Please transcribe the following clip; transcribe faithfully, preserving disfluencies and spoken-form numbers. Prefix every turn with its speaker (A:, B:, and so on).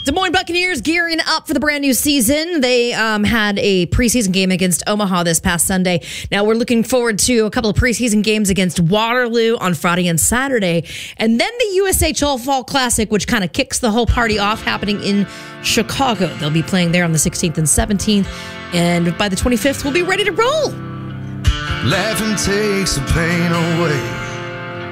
A: Des Moines Buccaneers gearing up for the brand new season. They um, had a preseason game against Omaha this past Sunday. Now we're looking forward to a couple of preseason games against Waterloo on Friday and Saturday. And then the U S H L Fall Classic, which kind of kicks the whole party off, happening in Chicago. They'll be playing there on the sixteenth and seventeenth. And by the twenty-fifth, we'll be ready to roll.
B: Laughing takes the pain away.